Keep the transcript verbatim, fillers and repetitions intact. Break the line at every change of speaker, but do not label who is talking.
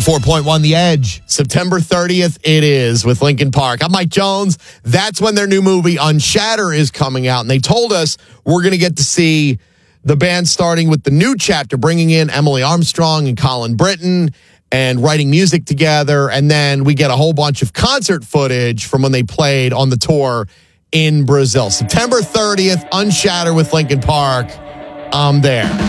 four point one The Edge.
September thirtieth, it is with Linkin Park. I'm Mike Jones. That's when their new movie Unshatter is coming out. And they told us we're going to get to see the band starting with the new chapter, bringing in Emily Armstrong and Colin Britton and writing music together. And then we get a whole bunch of concert footage from when they played on the tour in Brazil. September thirtieth, Unshatter with Linkin Park. I'm there.